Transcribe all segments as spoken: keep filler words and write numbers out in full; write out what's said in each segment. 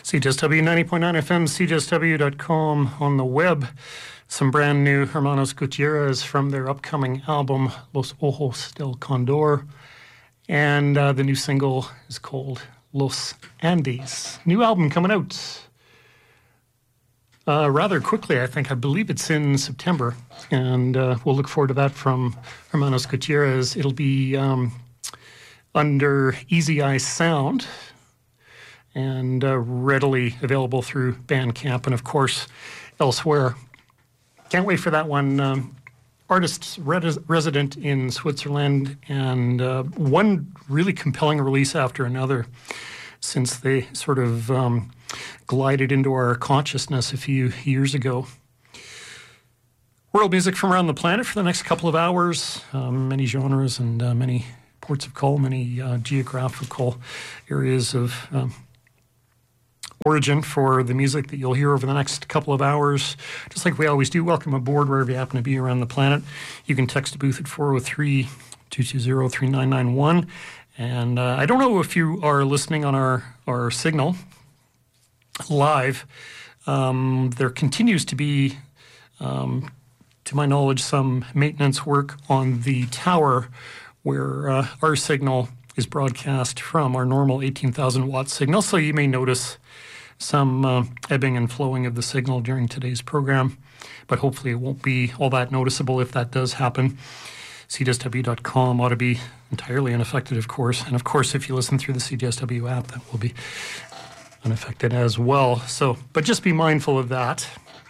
C J S W ninety point nine F M, C J S W dot com on the web. Some brand new Hermanos Gutierrez from their upcoming album, Los Ojos del Condor. And uh, the new single is called Los Andes. New album coming out uh, rather quickly, I think. I believe it's in September. And uh, we'll look forward to that from Hermanos Gutierrez. It'll be um, under Easy Eye Sound and uh, readily available through Bandcamp and, of course, elsewhere. Can't wait for that one. Um, artist res- resident in Switzerland, and uh, one really compelling release after another since they sort of um, glided into our consciousness a few years ago. World music from around the planet for the next couple of hours. Um, many genres and uh, many ports of call, many uh, geographical areas of um, origin for the music that you'll hear over the next couple of hours. Just like we always do, welcome aboard wherever you happen to be around the planet. You can text the booth at four oh three, two two zero, three nine nine one. And uh, I don't know if you are listening on our, our signal live. Um, there continues to be, um, to my knowledge, some maintenance work on the tower where uh, our signal is broadcast from, our normal eighteen thousand watt signal. So you may notice some uh, ebbing and flowing of the signal during today's program, but hopefully it won't be all that noticeable if that does happen. C J S W dot com ought to be entirely unaffected, of course. And of course, if you listen through the C J S W app, that will be unaffected as well. So, but just be mindful of that.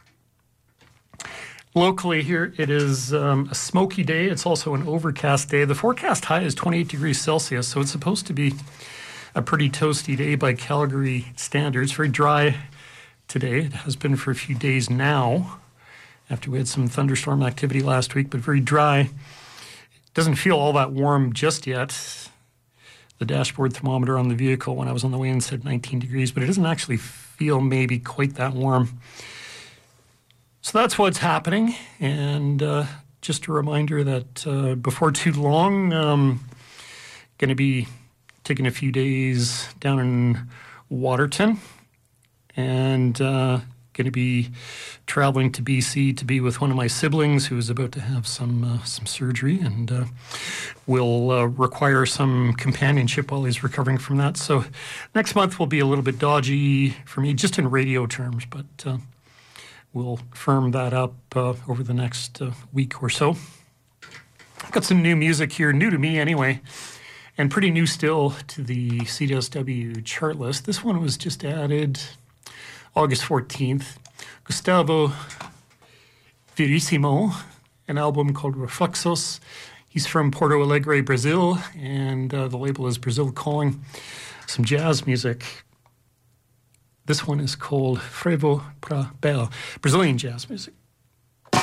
Locally here, it is um, a smoky day. It's also an overcast day. The forecast high is twenty-eight degrees Celsius, so it's supposed to be a pretty toasty day by Calgary standards. Very dry today. It has been for a few days now, after we had some thunderstorm activity last week, but very dry. It doesn't feel all that warm just yet. The dashboard thermometer on the vehicle when I was on the way in said nineteen degrees, but it doesn't actually feel maybe quite that warm. So that's what's happening, and uh, just a reminder that uh, before too long, um, going to be taking a few days down in Waterton, and uh, going to be traveling to B C to be with one of my siblings who is about to have some uh, some surgery, and uh, will uh, require some companionship while he's recovering from that. So next month will be a little bit dodgy for me, just in radio terms, but Uh, We'll firm that up uh, over the next uh, week or so. I've got some new music here, new to me anyway, and pretty new still to the C J S W chart list. This one was just added August fourteenth. Gustavo Verissimo, an album called Reflexos. He's from Porto Alegre, Brazil, and uh, the label is Brazil Calling. Some jazz music. This one is called Frevo pra Bel, Brazilian jazz music.